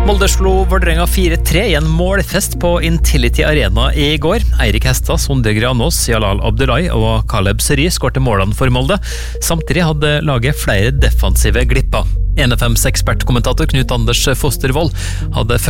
Molde slo Vålerenga 4-3 i en målfest på Intility Arena i går. Eirik Hestad, Sondre Granås, Jalal Abdullahi og Caleb Seri skårte målene for Molde. Samtidig hadde laget flere defensive glipper. NFMs ekspertkommentator Knut Anders Fostervold hadde